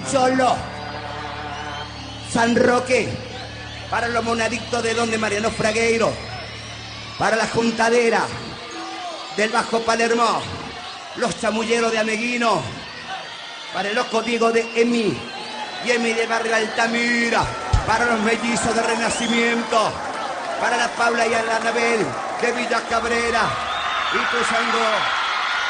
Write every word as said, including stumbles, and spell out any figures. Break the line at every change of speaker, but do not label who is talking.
Chincholo, San Roque, para los monadictos de donde Mariano Fragueiro, para la Juntadera del Bajo Palermo, los chamulleros de Ameguino, para los códigos de Emi y Emi de Barrio Altamira, para los mellizos de Renacimiento, para la Paula y la Anabel de Villa Cabrera y cruzando